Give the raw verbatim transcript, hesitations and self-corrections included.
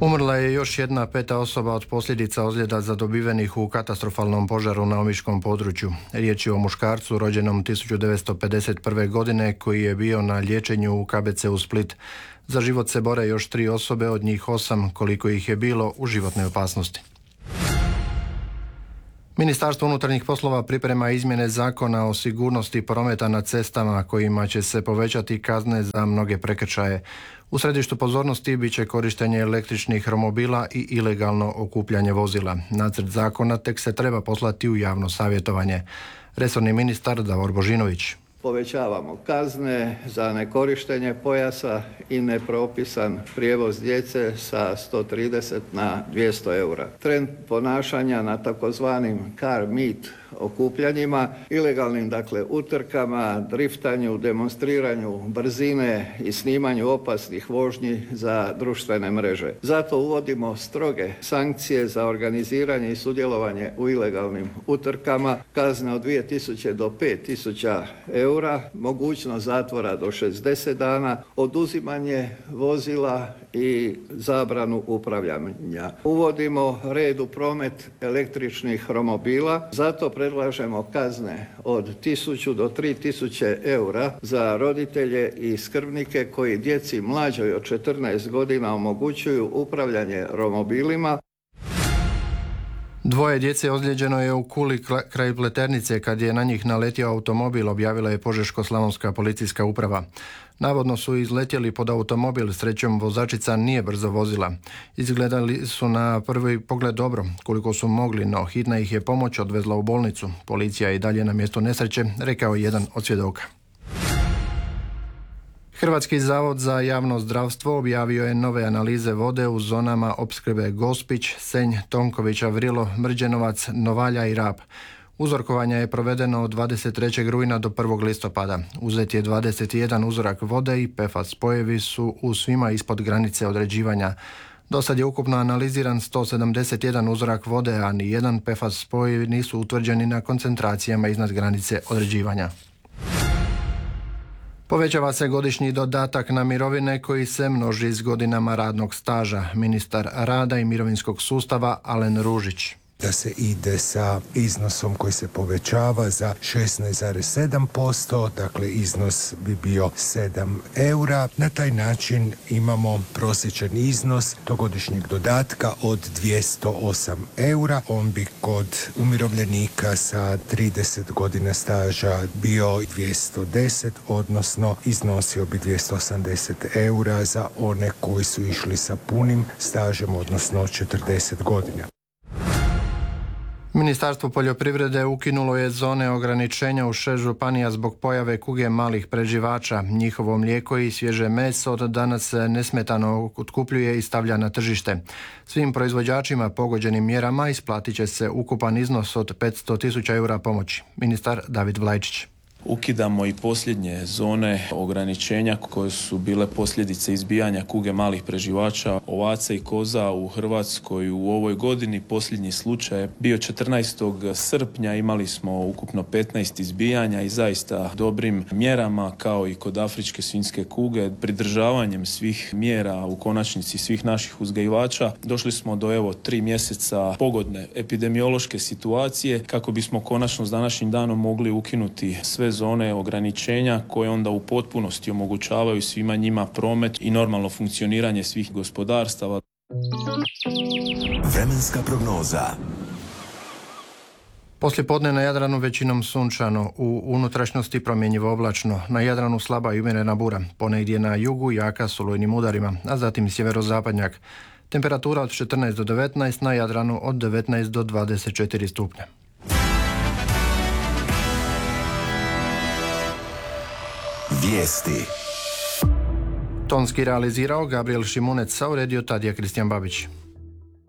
Umrla je još jedna peta osoba od posljedica ozljeda zadobivenih u katastrofalnom požaru na omiškom području. Riječ je o muškarcu rođenom tisuću devetsto pedeset prve. godine koji je bio na liječenju u K B C-u Split. Za život se bore još tri osobe, od njih osam, koliko ih je bilo, u životnoj opasnosti. Ministarstvo unutarnjih poslova priprema izmjene zakona o sigurnosti prometa na cestama kojima će se povećati kazne za mnoge prekršaje. U središtu pozornosti bit će korištenje električnih romobila i ilegalno okupljanje vozila. Nacrt zakona tek se treba poslati u javno savjetovanje. Resorni ministar Davor Božinović. Povećavamo kazne za nekorištenje pojasa i nepropisan prijevoz djece sa sto trideset na dvjesto eura. Trend ponašanja na takozvanim car meet okupljanjima, ilegalnim dakle utrkama, driftanju, demonstriranju brzine i snimanju opasnih vožnji za društvene mreže. Zato uvodimo stroge sankcije za organiziranje i sudjelovanje u ilegalnim utrkama, kazne od dvije tisuće do pet tisuća eura, mogućnost zatvora do šezdeset dana, oduzimanje vozila i zabranu upravljanja. Uvodimo red u promet električnih romobila, zato predlažemo kazne od tisuću do tri tisuće eura za roditelje i skrbnike koji djeci mlađoj od četrnaest godina omogućuju upravljanje romobilima. Dvoje djece ozlijeđeno je u Kuli kraj Pleternice kad je na njih naletio automobil, objavila je Požeško-slavonska policijska uprava. Navodno su izletjeli pod automobil, srećom vozačica nije brzo vozila. Izgledali su na prvi pogled dobro, koliko su mogli, no hitna ih je pomoć odvezla u bolnicu. Policija je i dalje na mjestu nesreće, rekao je jedan od svjedoka. Hrvatski zavod za javno zdravstvo objavio je nove analize vode u zonama opskrbe Gospić, Senj, Tonkovića, Vrilo, Mrđenovac, Novalja i Rab. Uzorkovanje je provedeno od dvadeset trećeg rujna do prvog listopada. Uzet je dvadeset jedan uzorak vode i P F A S spojevi su u svima ispod granice određivanja. Do sad je ukupno analiziran sto sedamdeset jedan uzorak vode, a ni jedan P F A S spoj nisu utvrđeni na koncentracijama iznad granice određivanja. Povećava se godišnji dodatak na mirovine koji se množi s godinama radnog staža. Ministar rada i mirovinskog sustava Alen Ružić. Da se ide sa iznosom koji se povećava za šesnaest zarez sedam posto, dakle iznos bi bio sedam eura. Na taj način imamo prosječan iznos godišnjeg dodatka od dvjesto osam eura. On bi kod umirovljenika sa trideset godina staža bio dvjesto deset, odnosno iznosio bi dvjesto osamdeset eura za one koji su išli sa punim stažem, odnosno četrdeset godina. Ministarstvo poljoprivrede ukinulo je zone ograničenja u šest županija zbog pojave kuge malih preživača. Njihovo mlijeko i svježe meso od danas se nesmetano otkupljuje i stavlja na tržište. Svim proizvođačima pogođenim mjerama isplatit će se ukupan iznos od petsto tisuća eura pomoći. Ministar David Vlajčić. Ukidamo i posljednje zone ograničenja koje su bile posljedice izbijanja kuge malih preživača ovaca i koza u Hrvatskoj u ovoj godini. Posljednji slučaj je bio četrnaestog srpnja, imali smo ukupno petnaest izbijanja i zaista dobrim mjerama kao i kod afričke svinjske kuge, pridržavanjem svih mjera u konačnici svih naših uzgajivača došli smo do evo tri mjeseca pogodne epidemiološke situacije kako bismo konačno s današnjim danom mogli ukinuti sve zone ograničenja koje onda u potpunosti omogućavaju svima njima promet i normalno funkcioniranje svih gospodarstava. Vremenska prognoza. Poslijepodne na Jadranu većinom sunčano, u unutrašnjosti promjenjivo oblačno, na Jadranu slaba i umjerena bura, ponegdje na jugu jaka s olujnim udarima, a zatim sjeverozapadnjak. Temperatura od četrnaest do devetnaest, na Jadranu od devetnaest do dvadeset četiri stupnja. Vijesti. Tonski realizirao Gabriel Šimunec, a uredio Tadija Kristijan Babić.